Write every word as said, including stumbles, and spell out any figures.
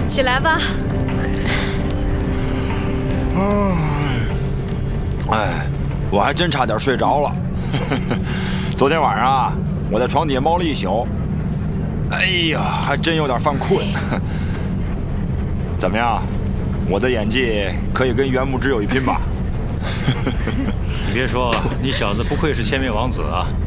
起来吧。 哎，我还真差点睡着了。昨天晚上啊，我在床底下猫了一宿。哎呀，还真有点犯困。怎么样，我的演技可以跟袁牧之有一拼吧？ 你别说，你小子不愧是千面王子啊！